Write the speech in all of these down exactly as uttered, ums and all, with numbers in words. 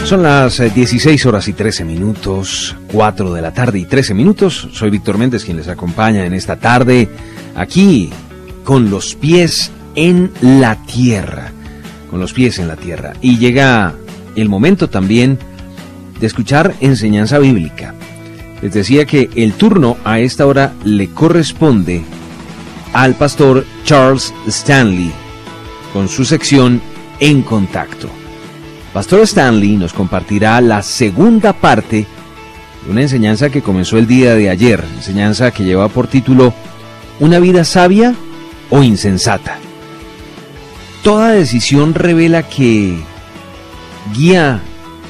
Son las dieciséis horas y trece minutos, cuatro de la tarde y trece minutos. Soy Víctor Méndez, quien les acompaña en esta tarde, aquí, con los pies en la tierra, con los pies en la tierra. Y llega el momento también de escuchar enseñanza bíblica. Les decía que el turno a esta hora le corresponde al pastor Charles Stanley, con su sección En Contacto. Pastor Stanley nos compartirá la segunda parte de una enseñanza que comenzó el día de ayer, enseñanza que lleva por título ¿Una vida sabia o insensata? Toda decisión revela que guía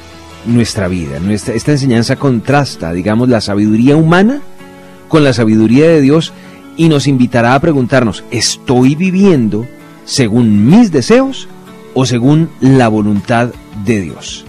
nuestra vida. Nuestra, esta enseñanza contrasta, digamos, la sabiduría humana con la sabiduría de Dios y nos invitará a preguntarnos, ¿estoy viviendo según mis deseos o según la voluntad de Dios?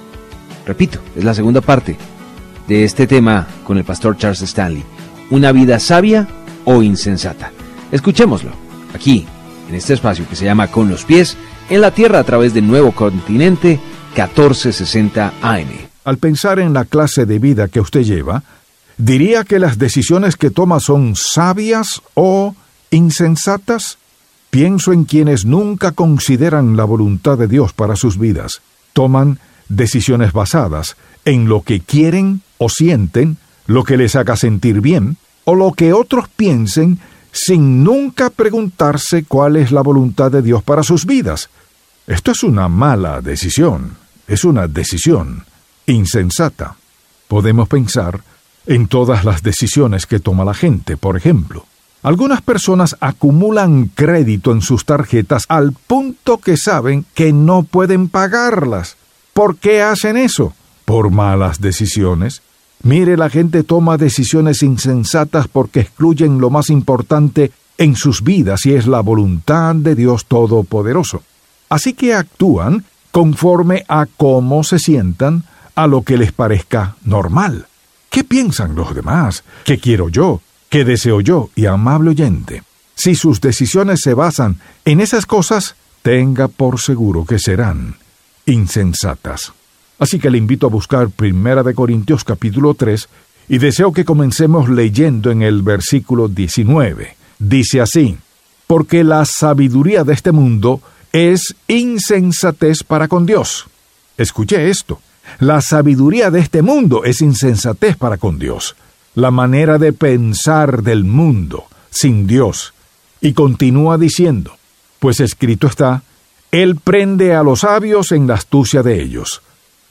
Repito, es la segunda parte de este tema con el pastor Charles Stanley. ¿Una vida sabia o insensata? Escuchémoslo aquí, en este espacio que se llama Con los pies en la tierra a través del Nuevo Continente catorce sesenta A M. Al pensar en la clase de vida que usted lleva, ¿diría que las decisiones que toma son sabias o insensatas? Pienso en quienes nunca consideran la voluntad de Dios para sus vidas. Toman decisiones basadas en lo que quieren o sienten, lo que les haga sentir bien, o lo que otros piensen, sin nunca preguntarse cuál es la voluntad de Dios para sus vidas. Esto es una mala decisión, es una decisión insensata. Podemos pensar en todas las decisiones que toma la gente, por ejemplo. Algunas personas acumulan crédito en sus tarjetas al punto que saben que no pueden pagarlas. ¿Por qué hacen eso? Por malas decisiones. Mire, la gente toma decisiones insensatas porque excluyen lo más importante en sus vidas y es la voluntad de Dios Todopoderoso. Así que actúan conforme a cómo se sientan, a lo que les parezca normal. ¿Qué piensan los demás? ¿Qué quiero yo? ¿Qué deseo yo? Y amable oyente, si sus decisiones se basan en esas cosas, tenga por seguro que serán insensatas. Así que le invito a buscar Primera de Corintios capítulo tres y deseo que comencemos leyendo en el versículo diecinueve. Dice así: porque la sabiduría de este mundo es insensatez para con Dios. Escuche esto. La sabiduría de este mundo es insensatez para con Dios. La manera de pensar del mundo sin Dios. Y continúa diciendo, pues escrito está, Él prende a los sabios en la astucia de ellos.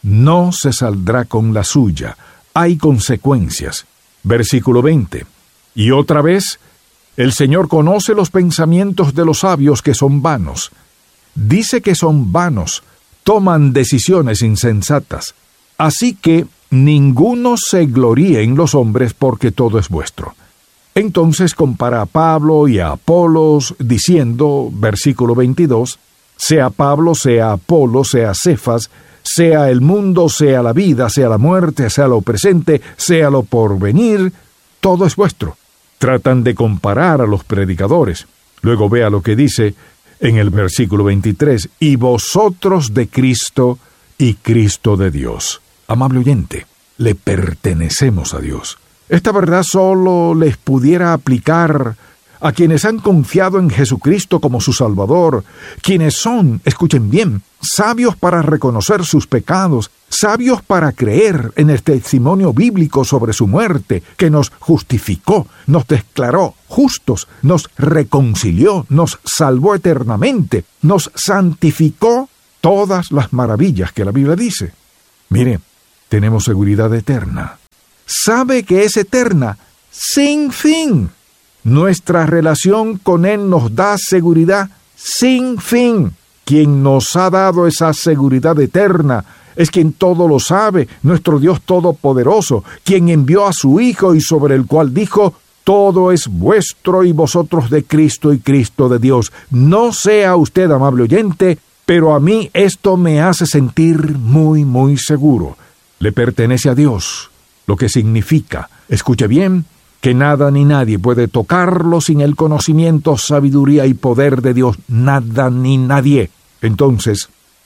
No se saldrá con la suya. Hay consecuencias. Versículo veinte. Y otra vez, el Señor conoce los pensamientos de los sabios que son vanos. Dice que son vanos, toman decisiones insensatas. Así que ninguno se gloríe en los hombres porque todo es vuestro. Entonces compara a Pablo y a Apolos diciendo, versículo veintidós, sea Pablo, sea Apolo, sea Cefas, sea el mundo, sea la vida, sea la muerte, sea lo presente, sea lo porvenir, todo es vuestro. Tratan de comparar a los predicadores. Luego vea lo que dice en el versículo veintitrés, y vosotros de Cristo y Cristo de Dios. Amable oyente, le pertenecemos a Dios. Esta verdad solo les pudiera aplicar a quienes han confiado en Jesucristo como su Salvador, quienes son, escuchen bien, sabios para reconocer sus pecados, sabios para creer en el testimonio bíblico sobre su muerte, que nos justificó, nos declaró justos, nos reconcilió, nos salvó eternamente, nos santificó, todas las maravillas que la Biblia dice. Mire, tenemos seguridad eterna. Sabe que es eterna, sin fin. Nuestra relación con Él nos da seguridad sin fin. Quien nos ha dado esa seguridad eterna es quien todo lo sabe, nuestro Dios Todopoderoso, quien envió a su Hijo y sobre el cual dijo, todo es vuestro y vosotros de Cristo y Cristo de Dios. No sea usted, amable oyente, pero a mí esto me hace sentir muy, muy seguro. Le pertenece a Dios, lo que significa, escuche bien, que nada ni nadie puede tocarlo sin el conocimiento, sabiduría y poder de Dios. Nada ni nadie. Entonces,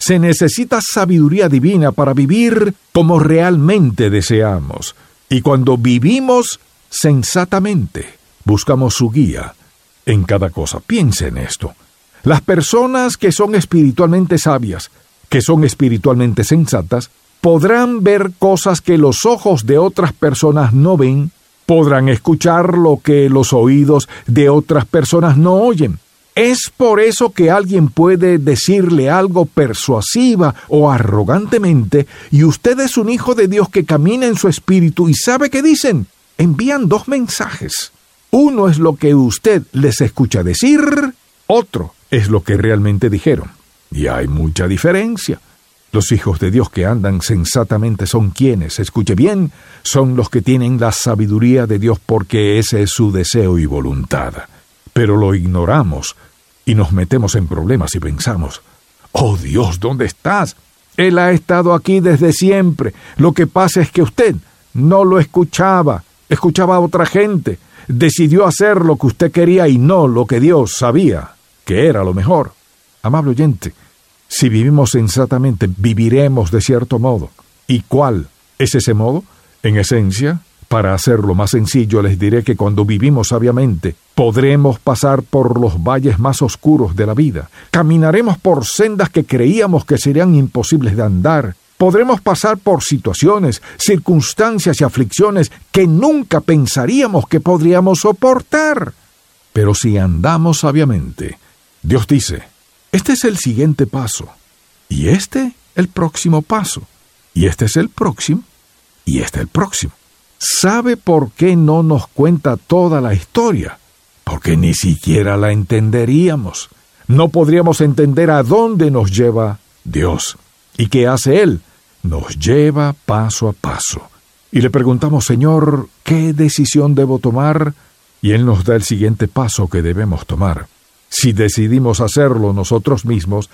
Se necesita sabiduría divina para vivir como realmente deseamos. Y cuando vivimos sensatamente, buscamos su guía en cada cosa. Piense en esto. Las personas que son espiritualmente sabias, que son espiritualmente sensatas, podrán ver cosas que los ojos de otras personas no ven, podrán escuchar lo que los oídos de otras personas no oyen. Es por eso que alguien puede decirle algo persuasiva o arrogantemente, y usted es un hijo de Dios que camina en su espíritu y sabe qué dicen. Envían dos mensajes. Uno es lo que usted les escucha decir, otro es lo que realmente dijeron. Y hay mucha diferencia. Los hijos de Dios que andan sensatamente son quienes, escuche bien, son los que tienen la sabiduría de Dios porque ese es su deseo y voluntad. Pero lo ignoramos y nos metemos en problemas y pensamos, «Oh Dios, ¿dónde estás? Él ha estado aquí desde siempre. Lo que pasa es que usted no lo escuchaba, escuchaba a otra gente, decidió hacer lo que usted quería y no lo que Dios sabía que era lo mejor». Amable oyente, si vivimos sensatamente, viviremos de cierto modo. ¿Y cuál es ese modo? En esencia, para hacerlo más sencillo, les diré que cuando vivimos sabiamente, podremos pasar por los valles más oscuros de la vida. Caminaremos por sendas que creíamos que serían imposibles de andar. Podremos pasar por situaciones, circunstancias y aflicciones que nunca pensaríamos que podríamos soportar. Pero si andamos sabiamente, Dios dice, este es el siguiente paso, y este el próximo paso, y este es el próximo, y este el próximo. ¿Sabe por qué no nos cuenta toda la historia? Porque ni siquiera la entenderíamos. No podríamos entender a dónde nos lleva Dios. ¿Y qué hace Él? Nos lleva paso a paso. Y le preguntamos, Señor, ¿qué decisión debo tomar? Y Él nos da el siguiente paso que debemos tomar. Si decidimos hacerlo nosotros mismos,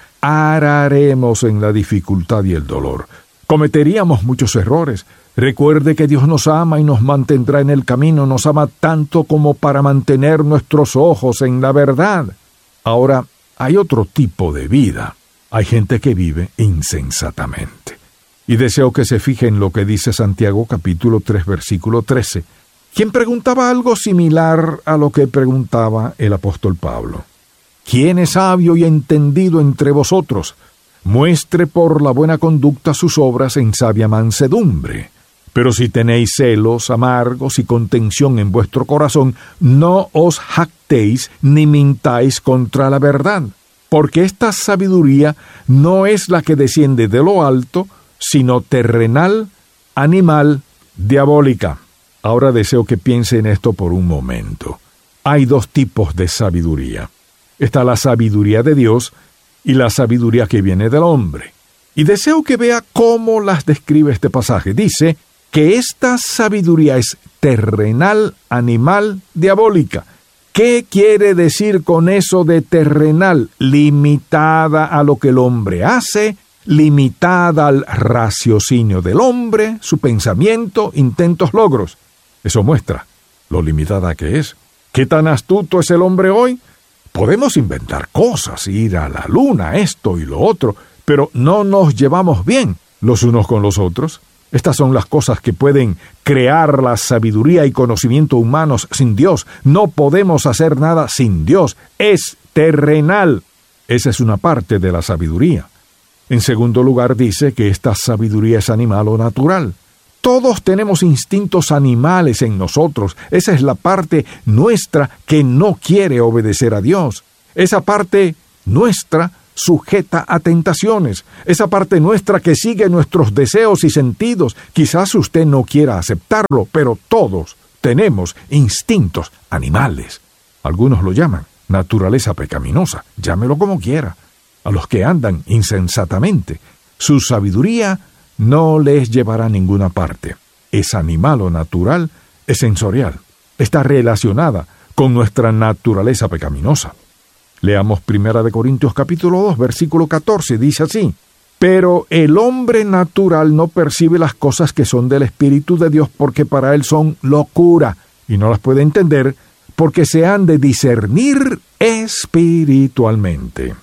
araremos en la dificultad y el dolor. Cometeríamos muchos errores. Recuerde que Dios nos ama y nos mantendrá en el camino, nos ama tanto como para mantener nuestros ojos en la verdad. Ahora, hay otro tipo de vida. Hay gente que vive insensatamente. Y deseo que se fije en lo que dice Santiago capítulo tres, versículo trece, quien preguntaba algo similar a lo que preguntaba el apóstol Pablo. ¿Quién es sabio y entendido entre vosotros? Muestre por la buena conducta sus obras en sabia mansedumbre. Pero si tenéis celos amargos y contención en vuestro corazón, no os jactéis ni mintáis contra la verdad, porque esta sabiduría no es la que desciende de lo alto, sino terrenal, animal, diabólica. Ahora deseo que piense en esto por un momento. Hay dos tipos de sabiduría. Está la sabiduría de Dios y la sabiduría que viene del hombre. Y deseo que vea cómo las describe este pasaje. Dice que esta sabiduría es terrenal, animal, diabólica. ¿Qué quiere decir con eso de terrenal? Limitada a lo que el hombre hace, limitada al raciocinio del hombre, su pensamiento, intentos, logros. Eso muestra lo limitada que es. ¿Qué tan astuto es el hombre hoy? Podemos inventar cosas, ir a la luna, esto y lo otro, pero no nos llevamos bien los unos con los otros. Estas son las cosas que pueden crear la sabiduría y conocimiento humanos sin Dios. No podemos hacer nada sin Dios. Es terrenal. Esa es una parte de la sabiduría. En segundo lugar, dice que esta sabiduría es animal o natural. Todos tenemos instintos animales en nosotros. Esa es la parte nuestra que no quiere obedecer a Dios. Esa parte nuestra sujeta a tentaciones. Esa parte nuestra que sigue nuestros deseos y sentidos. Quizás usted no quiera aceptarlo, pero todos tenemos instintos animales. Algunos lo llaman naturaleza pecaminosa. Llámelo como quiera. A los que andan insensatamente, su sabiduría no les llevará a ninguna parte. Es animal o natural, es sensorial. Está relacionada con nuestra naturaleza pecaminosa. Leamos Primera de Corintios capítulo dos, versículo catorce, dice así: Pero el hombre natural no percibe las cosas que son del Espíritu de Dios, porque para él son locura, y no las puede entender, porque se han de discernir espiritualmente.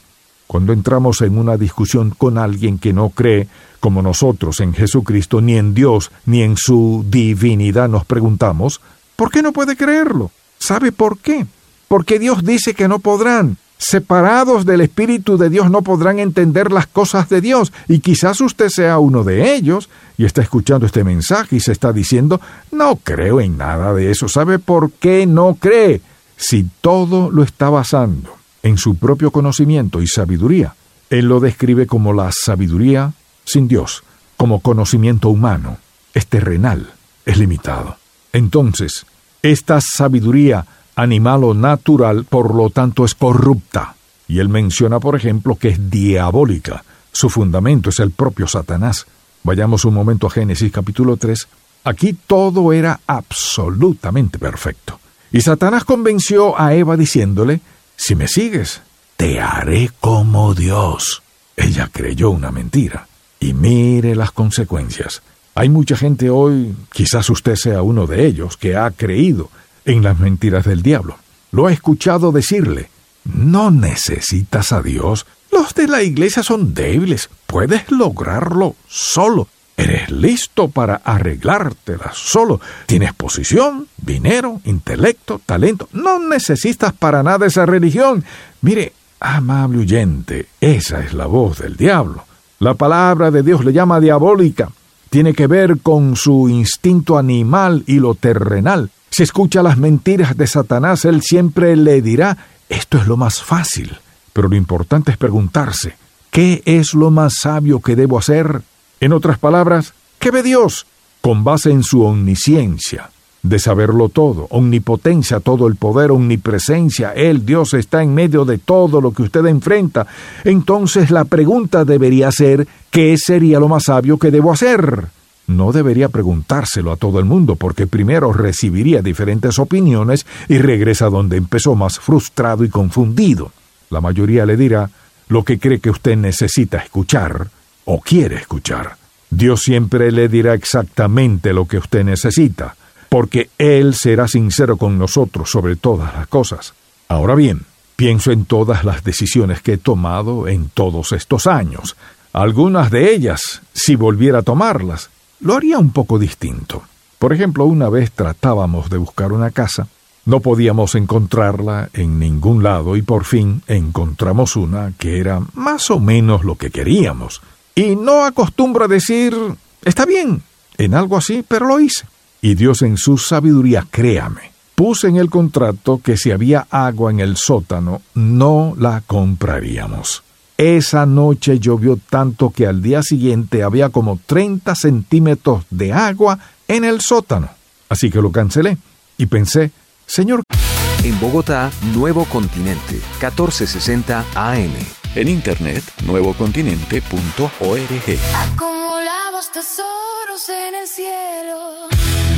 Cuando entramos en una discusión con alguien que no cree, como nosotros, en Jesucristo, ni en Dios, ni en su divinidad, nos preguntamos, ¿por qué no puede creerlo? ¿Sabe por qué? Porque Dios dice que no podrán. Separados del Espíritu de Dios no podrán entender las cosas de Dios. Y quizás usted sea uno de ellos y está escuchando este mensaje y se está diciendo, no creo en nada de eso. ¿Sabe por qué no cree? Si todo lo está basando en su propio conocimiento y sabiduría, él lo describe como la sabiduría sin Dios, como conocimiento humano, es terrenal, es limitado. Entonces, esta sabiduría animal o natural, por lo tanto, es corrupta. Y él menciona, por ejemplo, que es diabólica. Su fundamento es el propio Satanás. Vayamos un momento a Génesis capítulo tres. Aquí todo era absolutamente perfecto. Y Satanás convenció a Eva diciéndole, si me sigues, te haré como Dios. Ella creyó una mentira. Y mire las consecuencias. Hay mucha gente hoy, quizás usted sea uno de ellos, que ha creído en las mentiras del diablo. Lo ha escuchado decirle, no necesitas a Dios. Los de la iglesia son débiles. Puedes lograrlo solo. Eres listo para arreglártela solo. Tienes posición, dinero, intelecto, talento. No necesitas para nada esa religión. Mire, amable oyente, esa es la voz del diablo. La palabra de Dios le llama diabólica. Tiene que ver con su instinto animal y lo terrenal. Si escucha las mentiras de Satanás, él siempre le dirá, esto es lo más fácil. Pero lo importante es preguntarse, ¿qué es lo más sabio que debo hacer? En otras palabras, ¿qué ve Dios? Con base en su omnisciencia, de saberlo todo, omnipotencia, todo el poder, omnipresencia, Él, Dios, está en medio de todo lo que usted enfrenta. Entonces la pregunta debería ser, ¿qué sería lo más sabio que debo hacer? No debería preguntárselo a todo el mundo, porque primero recibiría diferentes opiniones y regresa donde empezó más frustrado y confundido. La mayoría le dirá lo que cree que usted necesita escuchar o quiere escuchar. Dios siempre le dirá exactamente lo que usted necesita, porque Él será sincero con nosotros sobre todas las cosas. Ahora bien, pienso en todas las decisiones que he tomado en todos estos años. Algunas de ellas, si volviera a tomarlas, lo haría un poco distinto. Por ejemplo, una vez tratábamos de buscar una casa, no podíamos encontrarla en ningún lado y por fin encontramos una que era más o menos lo que queríamos. Y no acostumbro a decir, está bien, en algo así, pero lo hice. Y Dios en su sabiduría, créame, puse en el contrato que si había agua en el sótano, no la compraríamos. Esa noche llovió tanto que al día siguiente había como treinta centímetros de agua en el sótano. Así que lo cancelé y pensé, Señor. En Bogotá, Nuevo Continente, catorce sesenta A M. En internet, nuevo continente punto org. Acumulamos tesoros en el cielo.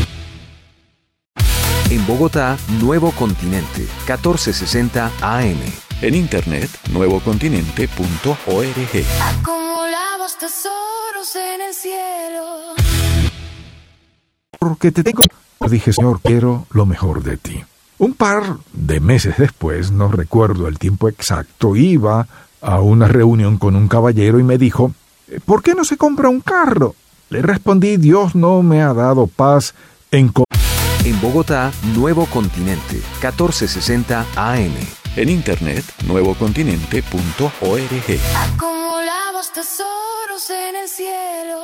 En Bogotá, Nuevo Continente, catorce sesenta A M. En internet, nuevo continente punto org. Acumulamos tesoros en el cielo. Porque te tengo, dije, Señor, quiero lo mejor de ti. Un par de meses después, no recuerdo el tiempo exacto, iba a una reunión con un caballero y me dijo, ¿por qué no se compra un carro? Le respondí, Dios no me ha dado paz en... En Bogotá, Nuevo Continente, catorce sesenta A M. En internet, nuevo continente punto org. Acumulamos tesoros en el cielo.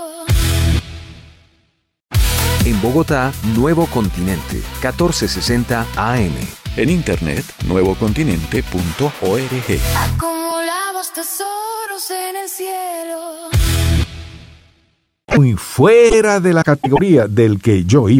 En Bogotá, Nuevo Continente, catorce sesenta A M. En internet, nuevo continente punto org. Acumulamos tesoros en el cielo. Muy fuera de la categoría del que yo iba.